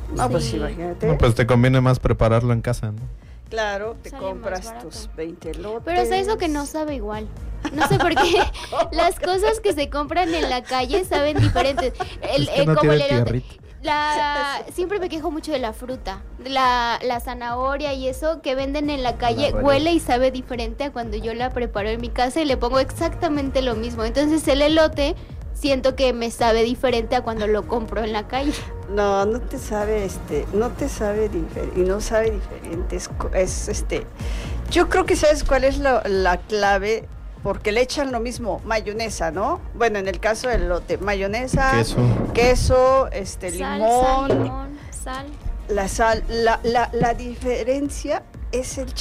No, pues Sí. imagínate. No, pues te conviene más prepararlo en casa, ¿no? Claro, te Sale más compras barato. tus 20 elotes. Pero hasta eso que no sabe igual. No sé por qué las cosas que se compran en la calle saben diferentes. Es que no como tiene el elote. tierrita. Siempre me quejo mucho de la fruta, de la zanahoria y eso que venden en la calle, La huele y sabe diferente a cuando yo la preparo en mi casa y le pongo exactamente lo mismo. Entonces el elote siento que me sabe diferente a cuando lo compro en la calle. No, no te sabe, no te sabe diferente, y no sabe diferente, yo creo que sabes cuál es la clave, porque le echan lo mismo, mayonesa, ¿no? Bueno, en el caso del elote, mayonesa, queso, limón, Sal. la sal, la diferencia es el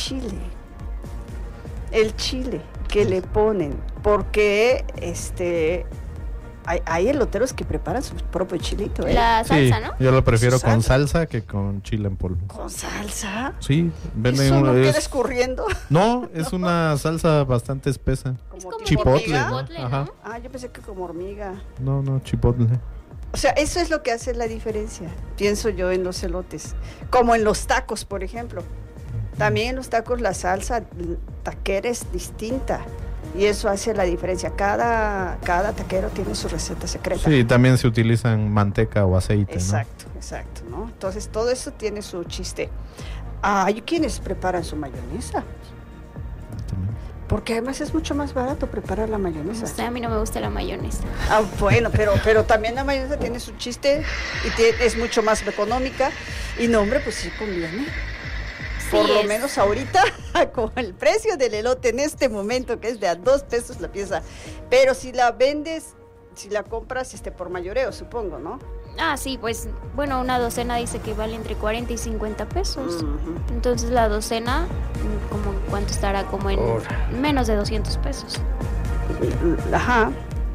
chile que le ponen, porque hay eloteros que preparan su propio chilito, ¿eh? La salsa, Sí, ¿no? yo lo prefiero con Salsa. salsa que con chile en polvo. ¿Con salsa? Sí, venden ¿Eso no uno. queda escurriendo? No, es una salsa bastante espesa. Es como tipo Chipotle, hormiga. ¿no? chipotle, Ajá. ¿no? Ah, yo pensé que como hormiga. No, chipotle. O sea, eso es lo que hace la diferencia, pienso yo, en los elotes. Como en los tacos, por ejemplo. También en los tacos la salsa taquera es distinta. Y eso hace la diferencia. Cada taquero tiene su receta secreta. Sí, también se utilizan manteca o aceite, Exacto, ¿no? Entonces todo eso tiene su chiste. Hay quienes preparan su mayonesa, También. porque además es mucho más barato preparar la mayonesa. O sea, a mí no me gusta la mayonesa. Ah, bueno, pero también la mayonesa tiene su chiste y es mucho más económica. Y no, hombre, pues sí conviene. Por Sí, lo menos ahorita, con el precio del elote en este momento, que es de a 2 pesos la pieza. Pero si la vendes, si la compras por mayoreo, supongo, ¿no? Ah, sí, pues, bueno, una docena dice que vale entre 40 y 50 pesos. Ujú. Entonces la docena, como ¿cuánto estará? Como en menos de 200 pesos. Ajá,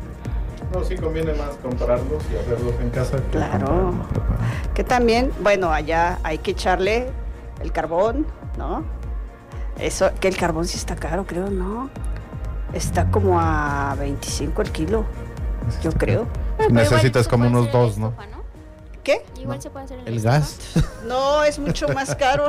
No, sí conviene más comprarlos y hacerlos en casa. Que Claro. comprarlos preparados. que también, bueno, allá hay que echarle el carbón, ¿no? Eso, que el carbón sí está caro, creo, ¿no? Está como a 25 el kilo, yo creo. Pero igual Necesitas se como puede unos hacer en 2, ¿no? estufa, ¿Qué? Igual se puede hacer en El estufa. gas. No, es mucho más caro.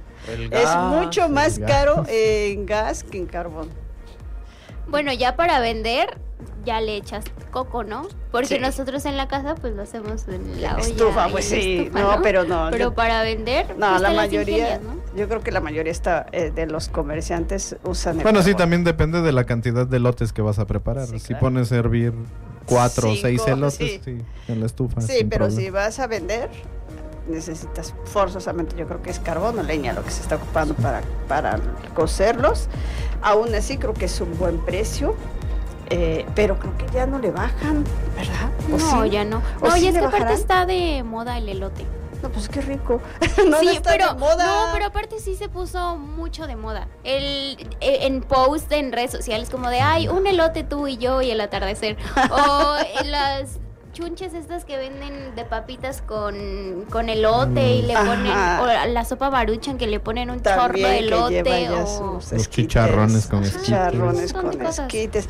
Es mucho más el gas. caro en gas que en carbón. Bueno, ya para vender, ya le echas coco, ¿no? Porque Sí. nosotros en la casa, pues lo hacemos en la olla. Estufa, y pues en la sí. estufa, No, pero no. Pero para vender, No, pues la te las mayoría, ingenias, ¿no? yo creo que la mayoría de los comerciantes usan el Bueno, sí, carbón. también depende de la cantidad de lotes que vas a preparar. Sí, Si claro. pones a hervir 4 o 6 5, elotes, sí. sí, en la estufa. Sí, sin pero problema. si vas a vender, necesitas forzosamente, yo creo que es carbón o leña lo que se está ocupando para cocerlos. Aún así, creo que es un buen precio, pero creo que ya no le bajan, ¿verdad? ¿O No, sí? ya no. ¿O No, sí y es le que aparte bajarán? está de moda el elote. No, pues qué rico. No, Sí, no está pero de moda. no, pero aparte sí se puso mucho de moda. En post en redes sociales como de, ay, un elote tú y yo y el atardecer. O en las chunches estas que venden de papitas con elote y le ponen, Ajá. o la sopa Maruchan que le ponen un chorro También de que elote lleva ya o sus Los esquites. chicharrones con esquites. Chicharrones Un montón de con cosas. esquites.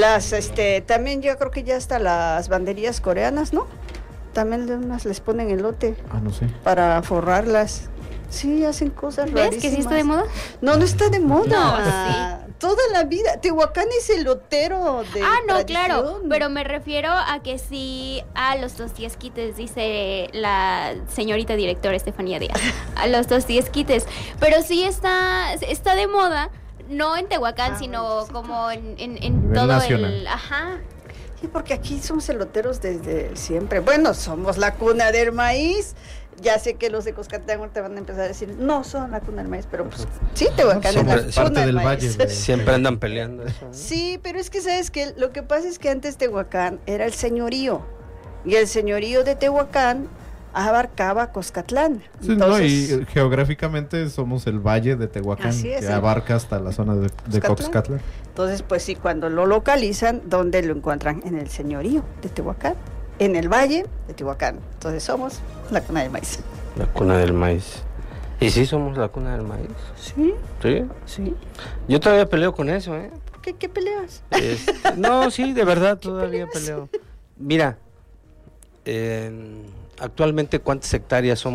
También yo creo que ya hasta las banderías coreanas, ¿no? También de unas les ponen elote Ah, no sé. para forrarlas. Sí, hacen cosas ¿ves rarísimas. que sí está de moda? No, no está de moda. No, Toda la vida. Tehuacán es elotero de Ah, no, tradición. claro, pero me refiero a que sí a los tostiesquites, dice la señorita directora Estefanía Díaz, a los tostiesquites, pero sí está de moda, no en Tehuacán, Ah, sino bueno, sí, como en Nivel todo nacional. el... Ajá, Sí, porque aquí somos eloteros desde siempre. Bueno, somos la cuna del maíz. Ya sé que los de Cuscatlán te van a empezar a decir, no son la cuna del maíz, pero pues sí, Tehuacán es la Somos cuna parte del del maíz. valle de- Siempre andan peleando eso, ¿no? Sí, pero es que sabes que lo que pasa es que antes Tehuacán era el señorío y el señorío de Tehuacán abarcaba Cuscatlán. Sí, Entonces, y geográficamente somos el valle de Tehuacán, Así es, que sí. abarca hasta la zona de Cuscatlán. Coxcatlan. entonces, pues sí, cuando lo localizan, ¿dónde lo encuentran? En el señorío de Tehuacán, en el valle de Tehuacán. Entonces somos la cuna del maíz. La cuna del maíz. ¿Y sí somos la cuna del maíz? Sí, Sí. sí. Yo todavía peleo con eso, ¿eh? ¿Qué peleas? No, sí, de verdad todavía peleas? peleo. Mira, actualmente, ¿cuántas hectáreas son